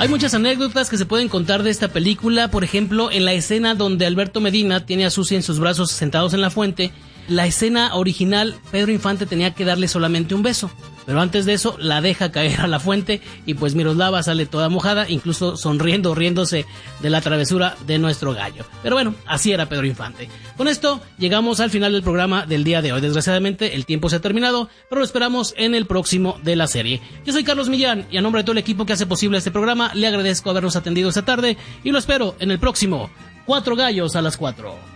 Hay muchas anécdotas que se pueden contar de esta película. Por ejemplo, en la escena donde Alberto Medina tiene a Susi en sus brazos sentados en la fuente, la escena original, Pedro Infante tenía que darle solamente un beso, pero antes de eso la deja caer a la fuente y pues Miroslava sale toda mojada, incluso sonriendo, riéndose de la travesura de nuestro gallo. Pero bueno, así era Pedro Infante. Con esto llegamos al final del programa del día de hoy. Desgraciadamente el tiempo se ha terminado, pero lo esperamos en el próximo de la serie. Yo soy Carlos Millán y a nombre de todo el equipo que hace posible este programa le agradezco habernos atendido esta tarde y lo espero en el próximo 4 Gallos a las 4.